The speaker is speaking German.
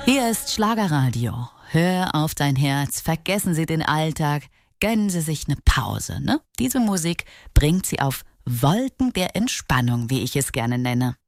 Hier ist Schlagerradio. Hör auf dein Herz, vergessen Sie den Alltag, gönnen Sie sich eine Pause. Ne? Diese Musik bringt Sie auf Wolken der Entspannung, wie ich es gerne nenne.